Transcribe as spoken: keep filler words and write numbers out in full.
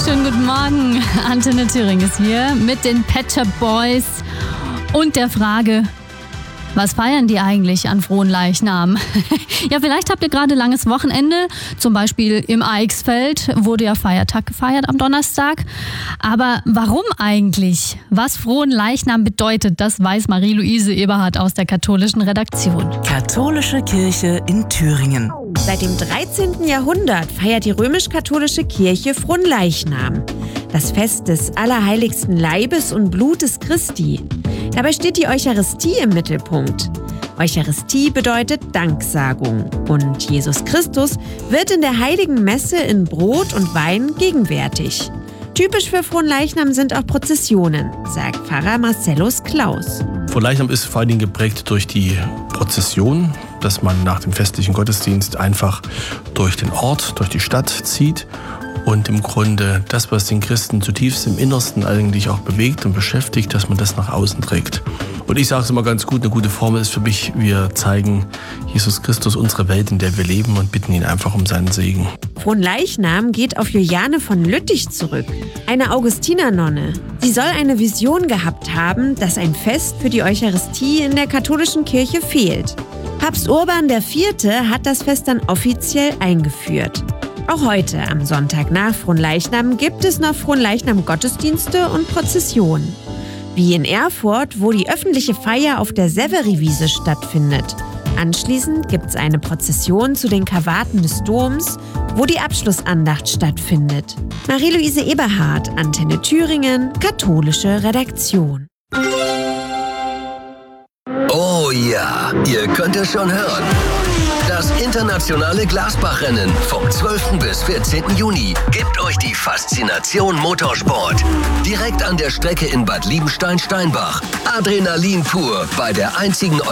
Schönen guten Morgen. Antenne Thüringen ist hier mit den Pet Shop Boys und der Frage, was feiern die eigentlich an Fronleichnam? Ja, vielleicht habt ihr gerade langes Wochenende, zum Beispiel im Eichsfeld wurde ja Feiertag gefeiert am Donnerstag. Aber warum eigentlich? Was Fronleichnam bedeutet, das weiß Marie-Louise Eberhardt aus der katholischen Redaktion. Katholische Kirche in Thüringen. Seit dem dreizehnten Jahrhundert feiert die römisch-katholische Kirche Fronleichnam, das Fest des allerheiligsten Leibes und Blutes Christi. Dabei steht die Eucharistie im Mittelpunkt. Eucharistie bedeutet Danksagung und Jesus Christus wird in der heiligen Messe in Brot und Wein gegenwärtig. Typisch für Fronleichnam sind auch Prozessionen, sagt Pfarrer Marcellus Klaus. Fronleichnam ist vor allen Dingen geprägt durch die Prozession, dass man nach dem festlichen Gottesdienst einfach durch den Ort, durch die Stadt zieht und im Grunde das, was den Christen zutiefst im Innersten eigentlich auch bewegt und beschäftigt, dass man das nach außen trägt. Und ich sage es immer ganz gut, eine gute Formel ist für mich, wir zeigen Jesus Christus unsere Welt, in der wir leben und bitten ihn einfach um seinen Segen. Fronleichnam geht auf Juliane von Lüttich zurück, eine Augustinernonne. Sie soll eine Vision gehabt haben, dass ein Fest für die Eucharistie in der katholischen Kirche fehlt. Papst Urban der Vierte hat das Fest dann offiziell eingeführt. Auch heute, am Sonntag nach Fronleichnam, gibt es noch Fronleichnam-Gottesdienste und Prozessionen. Wie in Erfurt, wo die öffentliche Feier auf der Severiwiese stattfindet. Anschließend gibt es eine Prozession zu den Karwaten des Doms, wo die Abschlussandacht stattfindet. Marie-Louise Eberhardt, Antenne Thüringen, katholische Redaktion. Oh ja, ihr könnt es schon hören. Das internationale Glasbach-Rennen vom zwölften bis vierzehnten Juni gibt euch die Faszination Motorsport. Direkt an der Strecke in Bad Liebenstein-Steinbach. Adrenalin pur bei der einzigen